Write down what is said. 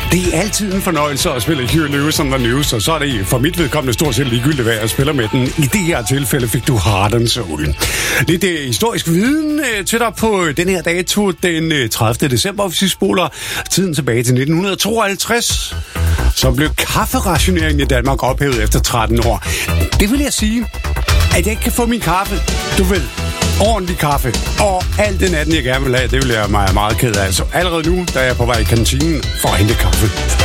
Det er altid en fornøjelse at spille Huey Lewis on the News, og så er det for mit vedkommende stort set ligegyldigt, hvad jeg spiller med den. I det her tilfælde fik du Heart and Soul. Lidt historisk viden til dig på den her dato, den 30. december, hvis vi spoler tiden tilbage til 1952. Så blev kafferationeringen i Danmark ophævet efter 13 år. Det vil jeg sige, at jeg ikke kan få min kaffe, du ved, ordentlig kaffe, og alt den anden, jeg gerne vil have, det vil jeg mig meget ked af. Altså allerede nu, da jeg er på vej i kantinen for at hente kaffe.